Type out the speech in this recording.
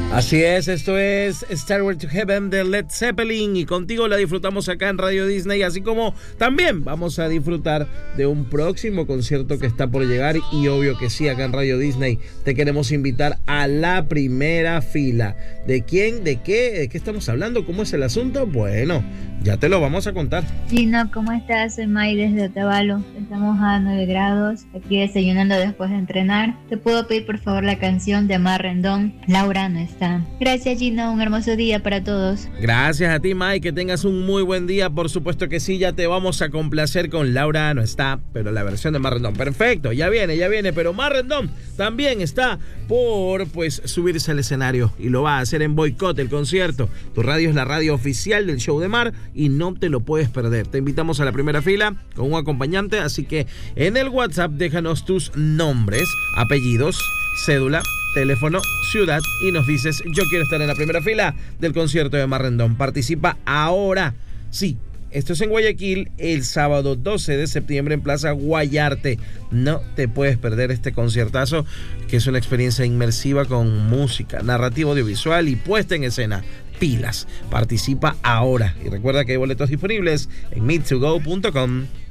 Así es, esto es Stairway to Heaven de Led Zeppelin y contigo la disfrutamos acá en Radio Disney, así como también vamos a disfrutar de un próximo concierto que está por llegar y obvio que sí, acá en Radio Disney te queremos invitar a la primera fila. ¿De quién? ¿De qué? ¿De qué estamos hablando? ¿Cómo es el asunto? Bueno, ya te lo vamos a contar. Gino, ¿cómo estás? Soy May desde Otavalo. Estamos a 9 grados, aquí desayunando después de entrenar. ¿Te puedo pedir por favor la canción de Mar Rendón? Laura no está. Gracias, Gino, un hermoso día para todos. Gracias a ti, May, que tengas un muy buen día. Por supuesto que sí, ya te vamos a complacer con Laura no está, pero la versión de Mar Rendón. Perfecto, ya viene, pero Mar Rendón también está por subirse al escenario y lo va a hacer en Boicot, el concierto. Tu radio es la radio oficial del show de Mar y no te lo puedes perder. Te invitamos a la primera fila con un acompañante, así que en el WhatsApp déjanos tus nombres, apellidos, cédula, teléfono, ciudad y nos dices: yo quiero estar en la primera fila del concierto de Mar Rendón. Participa ahora. Sí, esto es en Guayaquil el sábado 12 de septiembre en Plaza Guayarte. No te puedes perder este conciertazo, que es una experiencia inmersiva con música, narrativa audiovisual y puesta en escena. Pilas, participa ahora y recuerda que hay boletos disponibles en meet2go.com.